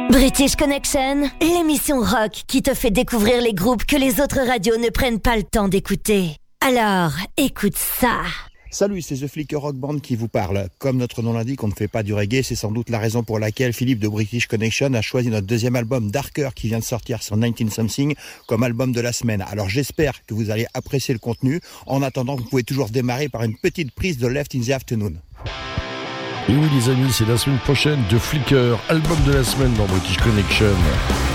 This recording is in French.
British Connection, l'émission rock qui te fait découvrir les groupes que les autres radios ne prennent pas le temps d'écouter. Alors, écoute ça. Salut, c'est The Flicker Rock Band qui vous parle. Comme notre nom l'indique, on ne fait pas du reggae, c'est sans doute la raison pour laquelle Philippe de British Connection a choisi notre deuxième album Darker qui vient de sortir sur 19 Something comme album de la semaine. Alors j'espère que vous allez apprécier le contenu. En attendant, vous pouvez toujours démarrer par une petite prise de Left in the Afternoon. Et oui les amis, c'est la semaine prochaine de Flicker, album de la semaine dans British Connection.